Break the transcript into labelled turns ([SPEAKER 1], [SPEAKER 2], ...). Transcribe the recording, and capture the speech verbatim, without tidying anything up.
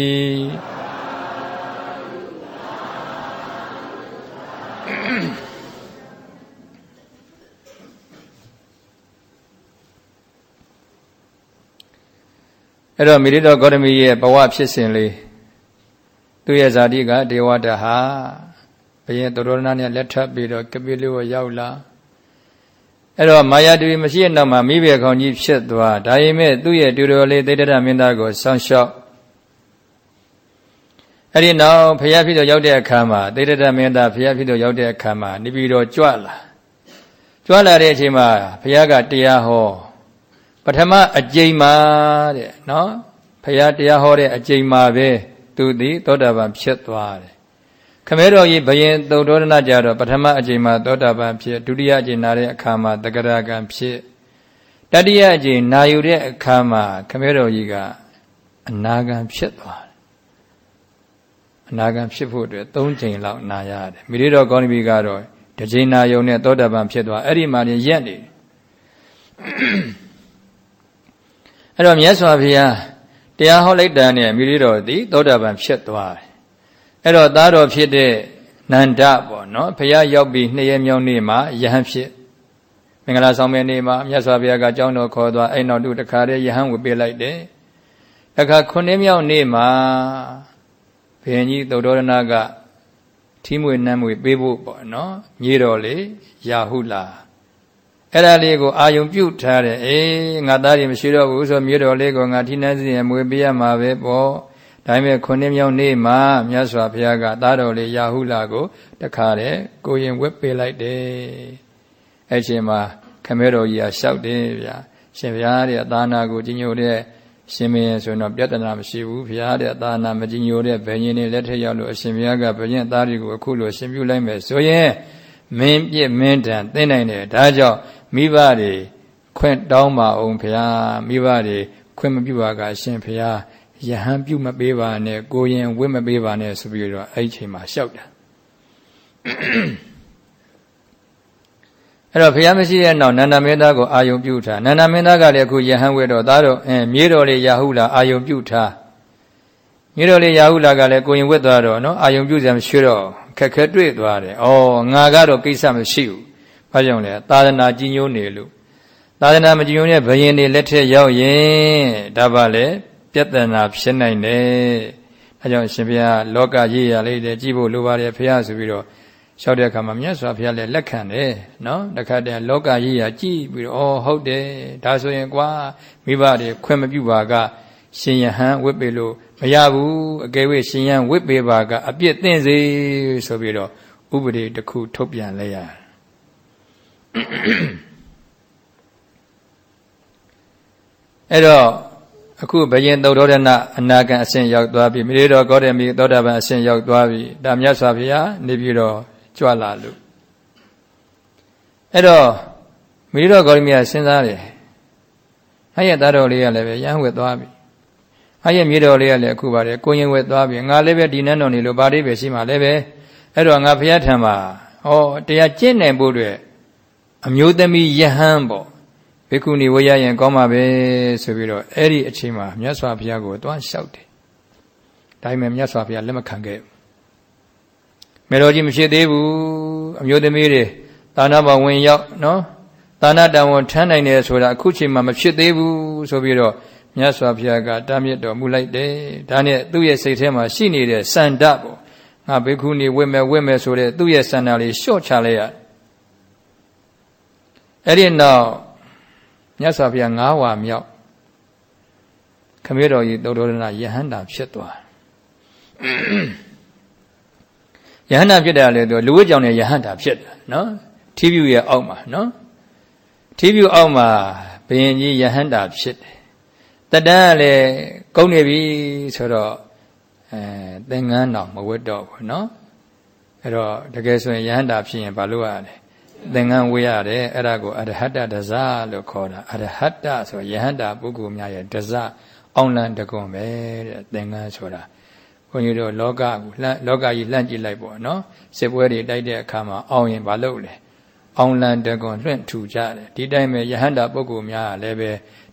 [SPEAKER 1] အဲ့တော့မိရိတော်ဂေါတမီရဲ့ဘဝဖြစ်စဉ်လေးသူရဲ့ဇာတိကဒေဝတာဟာဘုရင်သူတော်ရဏနဲ့လက်ထပ်ပြီးတော့ကပိလိဝရောက်လာအဲ့တော့မာယာဒေဝီမရှိတဲ့နောက်မှာမိဘခေါင်းကြီးဖြစ်သွားဒါပေမဲ့သူ့ရဲ့တူတော်လေးသေတ္တရမင်းသားကိုစောင့်ရှောက်အဲ့ဒီနောက်ဖျားဖြစ်တော်ရောက်တဲ့အခါမှာသေတ္တရမင်းသားဖျားဖြစ်တော်ရောက်တဲ့အခါမှာနေပြီးတော့ကြွလာကြွလာတဲ့အချိန်မှာဖျားကတရားဟောပထမအကျိန်မှာတဲ့နော်ဖျားတရားဟောတဲ့အကျိန်မှာပဲသူသည်သောတာပန်ဖြစ်သွားတယ်ခမဲတော်ကြီးဘယင်သုဒ္ဓရဏကြတော့ပထမအကျိန်မှာသောတာပန်ဖြစ်ဒုတိယအကျိန်နာတဲ့အခါမှာတဂရကံဖြစ်တတိယအကျိန်နာယူတဲ့အခါမှာခမဲတော်ကြီးကအနာဂံဖြစ်သွားတယ်အနာဂံဖြစ်ဖို့အတွက်သုံးကြိမ်လောက်နာရတယ်မိရိတော်ကောဏဘီကတော့တစ်ကြိမ်နာယုံနဲ့သောတာပန်ဖြစ်သွားအဲ့ဒီမှာရင်ရက်နေအဲ့တော့မြတ်စွာဘုရားတရားဟောလိုက်တာနဲ့မိရိတော်သည်သောတာပန်ဖြစ်သွားတယ်အဲ့တော့သားတော်ဖြစ်တဲ့နန္ဒပေါ့နော်ဘုရားရောက်ပြီးနှစ်ရက်မြောက်နေ့မှာယဟန်ဖြစ်မင်္ဂလာဆောင်မဲ့နေ့မှာမြတ်စွာဘုရားကကြောင်းတော်ခေါ်သွားအဲ့နောက်တူတခါတည်းယဟန်ဝေပေးလိုက်တယ်တခါခုနှစ်မြောက်နေ့မှာဘုရင်ကြီးသုဒ္ဓရဏကထီးမွေနမ်းမွေပေးဖို့ပေါ့နော်မြေတော်လေယာဟုလာအဲ့ဒါလေးကိုအာယုံပြုတ်ထားတယ်အေးငါသားတွေမရှိတော့ဘူးဆိုမြေတော်လေးကိုငါထိနှန်းစီရင်မွေပေးရမှာပဲပေါ့ဒါပေမဲ့ခုနှစ်မြောက်နေ့မှာမြတ်စွာဘုရားကသားတော်လေးယာဟုလာကိုတခါတည်းကိုရင်ဝက်ပေးလိုက်တယ်အဲ့ချိန်မှာခမဲတော်ကြီးကလျှောက်တယ်ဗျာရှင်ဘုရားတဲ့သာနာကိုကြီးညိုတဲ့ရှင်မင်းဆိုတော့ပြဿနာမရှိဘူးဘုရားတဲ့သာနာမကြီးညိုတဲ့ဘယ်ရင်နဲ့လက်ထက်ရောက်လို့အရှင်ဘုရားကဘုရင်သားတွေကိုအခုလိုရှင်ပြုလိုက်မယ်ဆိုရင်မင်းပြစ်မင်းတန်သိနိုင်တယ်ဒါကြောင့်မိဘတွေခွင့်တောင်းပါအောင်ဘုရားမိဘတွေခွင့်မပြုပါကအရှင်ဘုရားယဟန်ပြုမပေးပါနဲ့ကိုရင်ဝတ်မပေးပါနဲ့ဆိုပြီးတော့အဲ့ဒီချိန်မှာလျှောက်တာအဲ့တော့ဘုရားမရှိတဲ့နောက်နန္ဒမင်းသားကိုအာယုံပြုထားနန္ဒမင်းသားကလည်းအခုယဟန်ဝတ်တော့သားတော့အင်းမြေတော်လေးယာဟုလာအာယုံပြုထားမြေတော်လေးယာဟုလာကလည်းကိုရင်ဝတ်သွားတော့နော်အာယုံပြုစရာမရှိတော့ခက်ခဲတွေ့သွားတယ်ဩငါကတော့ကိစ္စမရှိဘူးဘာကြောင့်လဲသာသနာကြီးညိုးနေလို့သာသနာမကြီးညိုးတဲ့ဘယင်တွေလက်ထက်ရောက်ရင်ဒါပါလေပြဿနာဖြစ်နိုင်တယ်အဲကြောင့်ရှင်ဘုရားလောကရေးရလေးတဲ့ကြည့်ဖို့လိုပါတယ်ဘုရားဆိုပြီးတော့လျှောက်တဲ့အခါမှာမြတ်စွာဘုရားလည်းလက်ခံတယ်နော်တခါတည်းလောကရေးရကြည့်ပြီးတော့ဩဟုတ်တယ်ဒါဆိုရင်ကွာမိဘတွေခွင့်မပြုပါကရှင်ယဟန်ဝတ်ပေလို့မရဘူးအကယ်၍ရှင်ယဟန်ဝတ်ပေပါကအပြစ်သင့်စေဆိုပြီးတော့ဥပဒေတစ်ခုထုတ်ပြန်လိုက်ရတယ်အဲ့တော့အခုဘယင်သုဒ္ဓရဏအနာဂံအဆင့်ရောက်သွားပြီမိရိတော်ဂေါတမီသောတာပန်အဆင့်ရောက်သွားပြီဒါမြတ်စွာဘုရားနေပြီးတော့ကြွလာလို့အဲ့တော့မိရိတော်ဂေါတမီကစဉ်းစားတယ်ဟာရဲ့သားတော်လေးကလည်းပဲရဟန်းဝတ်သွားပြီဟာရဲ့မြေတော်လေးကလည်းအခုပါတယ်ကိုရင်ဝတ်သွားပြီငါလည်းပဲဒီနန်းတော်နေလို့ဗာတိပဲရှိမှလည်းပဲအဲ့တော့ငါဘုရားထံမှာဟောတရားကျင့်နိုင်ဖို့အတွက်အမျိုးသမီးယဟန်ပေါ့ဘိက္ခုနီဝရရင်ကောင်းပါပဲဆိုပြီးတော့အဲ့ဒီအချိန်မှာမြတ်စွာဘုရားကိုသွားလျှောက်တယ်ဒါပေမဲ့မြတ်စွာဘုရားလက်မခံခဲ့ဘူးမေတော်ကြီးမဖြစ်သေးဘူးအမျိုးသမီးတွေသာနာဘဝင်ရောက်နော်သာနာတံဝန်ထမ်းနိုင်တယ်ဆိုတာအခုချိန်မှာမဖြစ်သေးဘူးဆိုပြီးတော့မြတ်စွာဘုရားကတားမြစ်တော်မူလိုက်တယ်ဒါနဲ့သူ့ရဲ့စိတ်ထဲမှာရှိနေတဲ့စန္ဒပေါ့ငါဘိက္ခုနီဝတ်မယ်ဝတ်မယ်ဆိုတဲ့သူ့ရဲ့စန္ဒလေးလျှော့ချလိုက်ရအဲ့ဒီနောက်မြတ်စွာဘုရားငါးဝါမြောက်ခမေတော်ကြီးသုဒ္ဓရဏယဟန္တာဖြစ်သွားယဟန္တာဖြစ်တာလေသူလူဝတ်ကြောင့်လည်းယဟန္တာဖြစ်တာနော်ထီးပြူရဲ့အောက်မှာနော်ထီးပြူအောက်မှာဘုရင်ကြီးယဟန္တာဖြစ်တယ်တတန်းကလည်းကုန်းနေပြီဆိုတော့အဲသင်္ကန်းတော်မဝတ်တော့ဘူးနော်အဲ့တော့တကယ်ဆိုရင်ယဟန္တာဖြစ်ရင်ဘာလို့ရလဲသင်္ကန်းဝေးရတယ်အဲ့ဒါကိုအရဟတတဇလို့ခေါ်တာအရဟတဆိုယဟန္တာပုဂ္ဂိုလ်များရဲ့တဇအောင်လံတကွန်ပဲတဲ့သင်္ကန်းဆိုတာဘုန်းကြီးတို့လောကကိုလှမ်းလောကကြီးလှမ်းကြည့်လိုက်ပေါ့နော်စစ်ပွဲတွေတိုက်တဲ့အခါမှာအောင်ရင်ဘာလုပ်လဲအောင်လံတကွန်လွှင့်ထူကြတယ်ဒီတိုင်းပဲယဟန္တာပုဂ္ဂိုလ်များလည်းပဲ